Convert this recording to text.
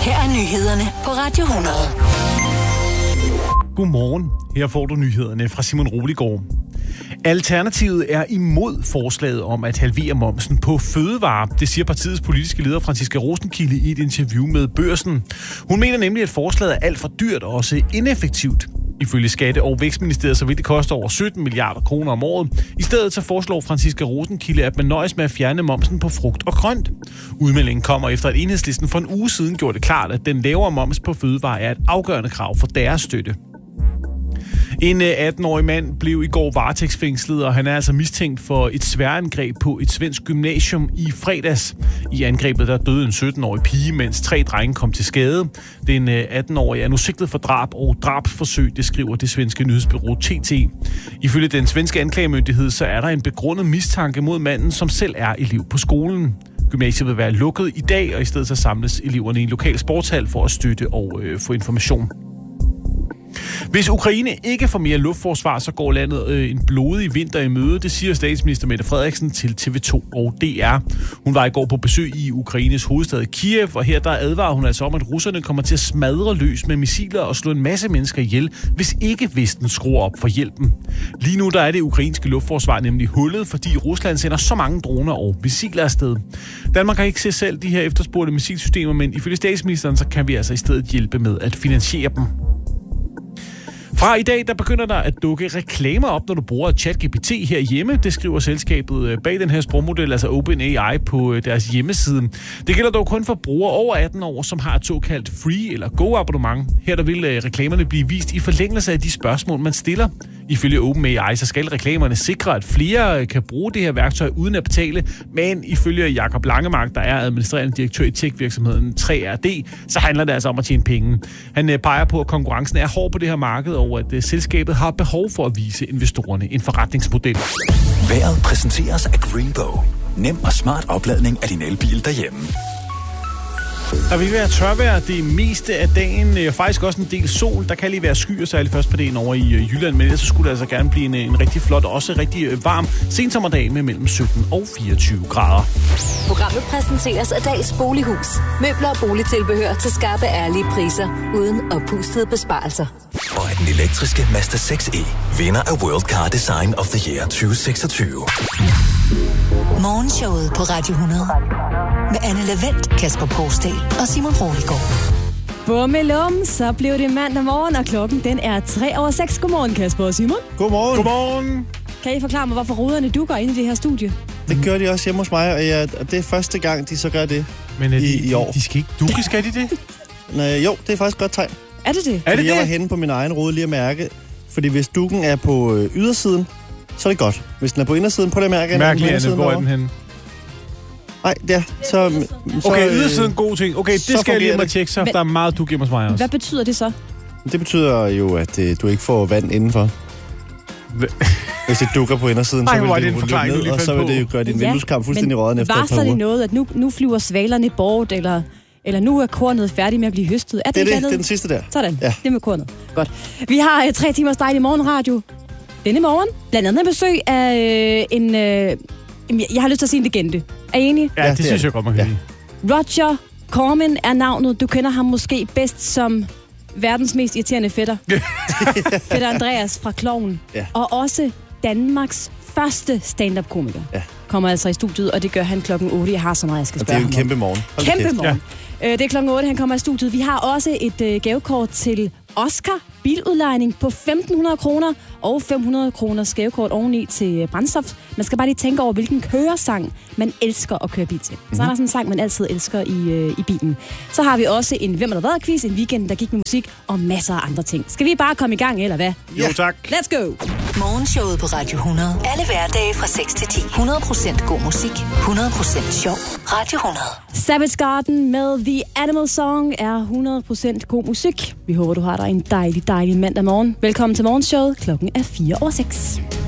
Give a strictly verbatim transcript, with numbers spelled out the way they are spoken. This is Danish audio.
Her er nyhederne på Radio hundrede. Godmorgen. Her får du nyhederne fra Simon Roligård. Alternativet er imod forslaget om at halvere momsen på fødevarer. Det siger partiets politiske leder Franciska Rosenkilde i et interview med Børsen. Hun mener nemlig, at forslaget er alt for dyrt og også ineffektivt. Ifølge Skatte- og Vækstministeriet så vil det koste over sytten milliarder kroner om året. I stedet så foreslår Franciska Rosenkilde, at man nøjes med at fjerne momsen på frugt og grønt. Udmeldingen kommer efter, at Enhedslisten for en uge siden gjorde det klart, at den lavere moms på fødevarer er et afgørende krav for deres støtte. En atten-årig mand blev i går varetægtsfængslet, og han er altså mistænkt for et sværangreb på et svensk gymnasium i fredags. I angrebet der døde en sytten-årig pige, mens tre drenge kom til skade. Den atten-årige er nu sigtet for drab og drabsforsøg, det skriver det svenske nyhedsbureau T T. Ifølge den svenske anklagemyndighed, så er der en begrundet mistanke mod manden, som selv er elev på skolen. Gymnasiet vil være lukket i dag, og i stedet så samles eleverne i en lokal sportshal for at støtte og øh, få information. Hvis Ukraine ikke får mere luftforsvar, så går landet øh, en blodig vinter i møde, det siger statsminister Mette Frederiksen til T V to og D R. Hun var i går på besøg i Ukraines hovedstad Kiev, og her der advarer hun altså om, at russerne kommer til at smadre løs med missiler og slå en masse mennesker ihjel, hvis ikke Vesten skruer op for hjælpen. Lige nu der er det ukrainske luftforsvar nemlig hullet, fordi Rusland sender så mange droner og missiler afsted. Danmark har ikke set selv de her efterspurgte missilsystemer, men ifølge statsministeren så kan vi altså i stedet hjælpe med at finansiere dem. Fra i dag, der begynder der at dukke reklamer op, når du bruger ChatGPT herhjemme. Det skriver selskabet bag den her sprogmodel, altså OpenAI, på deres hjemmeside. Det gælder dog kun for brugere over atten år, som har et såkaldt free- eller go-abonnement. Her der vil reklamerne blive vist i forlængelse af de spørgsmål, man stiller. Ifølge OpenAI, så skal reklamerne sikre, at flere kan bruge det her værktøj uden at betale. Men ifølge Jakob Langemark, der er administrerende direktør i tech-virksomheden tre R D, så handler det altså om at tjene penge. Han peger på, at konkurrencen er hård på det her marked, og at selskabet har behov for at vise investorerne en forretningsmodel. Vejret præsenteres af Greenbow. Nem og smart opladning af din elbil derhjemme. Der vil være tørvejr det meste af dagen, og faktisk også en del sol. Der kan lige være skyer, særligt først på dagen over i Jylland, men ellers så skulle det altså gerne blive en, en rigtig flot og også rigtig varm sensommerdag med mellem sytten og fireogtyve grader. Programmet præsenteres af Dals Bolighus. Møbler og boligtilbehør til skarpe, ærlige priser, uden oppustede besparelser. Og af den elektriske Mazda seks E, vinder af World Car Design of the Year tyve seksogtyve. Morgenshowet på Radio hundrede. Med Anne Lavendt, Kasper Porsdal og Simon Roligård. Bummelum, så blev det mandag morgen, og klokken den er tre over seks. Godmorgen, Kasper og Simon. Godmorgen. Godmorgen. Kan I forklare mig, hvorfor ruderne dukker ind i det her studie? Det gør de også hjemme hos mig, og, jeg, og det er første gang, de så gør det. Men er de, i, i år. De, de skal ikke dukke, skal de det? Nå, jo, det er faktisk et godt tegn. Er det det? Er det fordi det? Jeg var henne på min egen rude lige at mærke, fordi hvis dukken er på øh, ydersiden, så er det godt. Hvis den er på indersiden, på det mærke. Mærkeligt, Anne, hvor er den henne? Nej, ja, så... så okay, ydersiden god ting. Okay, det skal jeg lige med at tjekke, så men, der er meget duk hjemme hos mig også. Hvad betyder det så? Det betyder jo, at øh, du ikke får vand indenfor. Hvis det dukker på indersiden, Ej, så vil det det en jo løbe ned, og så vil det jo gøre din ja, vindueskarm fuldstændig råden efter et par uger. Varsler det noget, at nu, nu flyver svalerne bort, eller, eller nu er kornet færdig med at blive høstet? Er det, det er det, det, det er den sidste der. Sådan, ja. Det med kornet. Godt. Vi har uh, tre timers dejlig morgenradio denne morgen. Blandt andet besøg af øh, en... Øh, jeg har lyst til at sige en legende. Er I enige? Ja, det, det synes jeg godt, man kan lide. Ja. Roger Corman er navnet. Du kender ham måske bedst som verdens mest irriterende fætter. Fætter Andreas fra Klovn. Ja. Og også Danmarks første stand-up-komiker. Ja. Kommer altså i studiet, og det gør han klokken otte. Jeg har så meget, jeg skal spørge ham. Og det er jo en kæmpe morgen. Okay. Kæmpe morgen. Ja. Det er klokken otte, han kommer i studiet. Vi har også et øh, gavekort til Oscar biludlejning på femten hundrede kroner og fem hundrede kroners gavekort oveni til brændstof. Man skal bare lige tænke over, hvilken køresang man elsker at køre bil til. Så er der sådan en sang, man altid elsker i, øh, i bilen. Så har vi også en Hvem er der været quiz, en weekend, der gik med musik og masser af andre ting. Skal vi bare komme i gang, eller hvad? Jo, tak. Let's go! Morgenshowet på Radio hundrede. Alle hverdage fra seks til ti. hundrede procent god musik. hundrede procent sjov. Radio hundrede. Savage Garden med The Animal Song er hundrede procent god musik. Vi håber, du har dig en dejlig, dejlig mandag morgen. Velkommen til morgenshowet. Klokken er fire over seks.